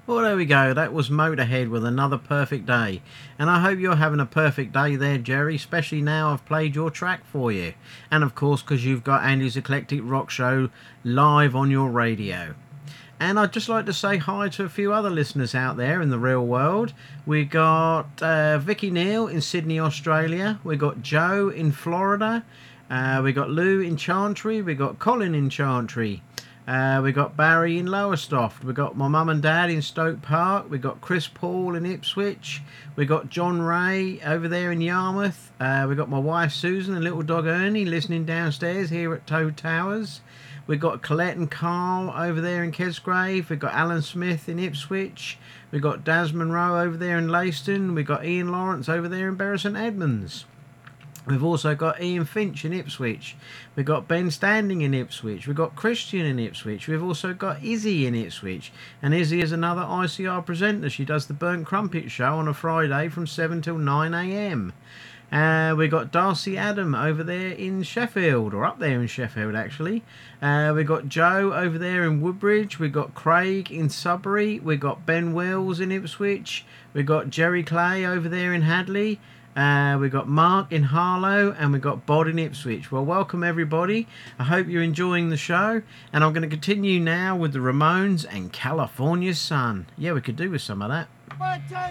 Well, there we go. That was Motorhead with Another Perfect Day. And I hope you're having a perfect day there, Jerry, especially now I've played your track for you. And of course, because you've got Andy's Eclectic Rock Show live on your radio. And I'd just like to say hi to a few other listeners out there in the real world. We got Vicky Neal in Sydney, Australia. We got Joe in Florida. We got Lou in Chantry. We got Colin in Chantry. We got Barry in Lowestoft. We got my mum and dad in Stoke Park. We got Chris Paul in Ipswich. We got John Ray over there in Yarmouth. We got my wife Susan and little dog Ernie listening downstairs here at Toad Towers. We've got Colette and Carl over there in Kesgrave. We've got Alan Smith in Ipswich. We've got Daz Monroe over there in Leiston. We've got Ian Lawrence over there in Bury St Edmunds. We've also got Ian Finch in Ipswich. We've got Ben Standing in Ipswich. We've got Christian in Ipswich. We've also got Izzy in Ipswich. And Izzy is another ICR presenter. She does the Burnt Crumpet show on a Friday from 7 till 9 a.m. We've got Darcy Adam over there in Sheffield, or up there in Sheffield actually. We've got Joe over there in Woodbridge. We've got Craig in Sudbury. We've got Ben Wills in Ipswich. We've got Jerry Clay over there in Hadley. We've got Mark in Harlow, and we've got Bod in Ipswich. Well, welcome everybody. I hope you're enjoying the show, and I'm going to continue now with the Ramones and California Sun. Yeah, we could do with some of that. 1, 2,